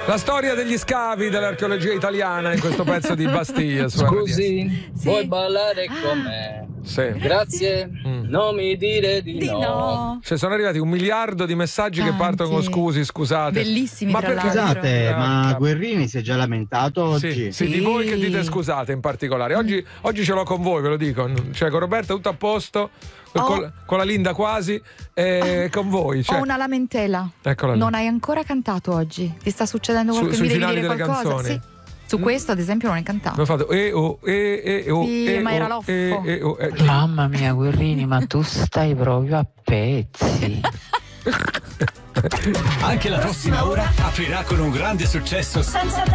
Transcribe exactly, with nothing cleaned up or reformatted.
La storia degli scavi dell'archeologia italiana in questo pezzo di Bastille. Scusi, Sì. vuoi ballare Ah. con me? Sì. Grazie, Mm. non mi dire di, Di no. no. Cioè, sono arrivati un miliardo di messaggi che Tanti. partono con scusi, scusate. Bellissimi, Ma tra perché- l'altro. Scusate, Eh, ma cap- Guerrini si è già lamentato oggi? Sì, sì, Sì. di voi che dite scusate in particolare. Oggi, oggi ce l'ho con voi, ve lo dico. Cioè, con Roberta tutto a posto, Oh. con, con la Linda quasi, e con voi. Cioè, Ho una lamentela. Eccola lì. Non hai ancora cantato oggi. Ti sta succedendo Su- qualcosa? sui Mi devi finali dire delle qualcosa? canzoni? Sì. Su questo, ad esempio, non hai cantato. Abbiamo fatto e o e e o Sì, e, ma o, era loffo. e, e, o, e. Mamma mia, Guerrini, ma tu stai proprio a pezzi. Anche la prossima ora aprirà con un grande successo